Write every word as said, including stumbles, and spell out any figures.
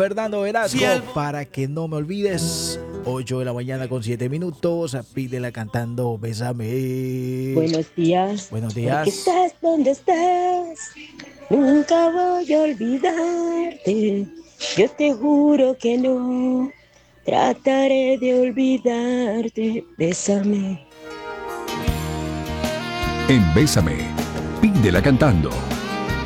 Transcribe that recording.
Fernando Velasco, para que no me olvides. ocho de la mañana con siete minutos. Pídela cantando Bésame. Buenos días. Buenos Porque días. estás donde estás. Nunca voy a olvidarte. Yo te juro que no. Trataré de olvidarte. Bésame. En Bésame, pídela cantando.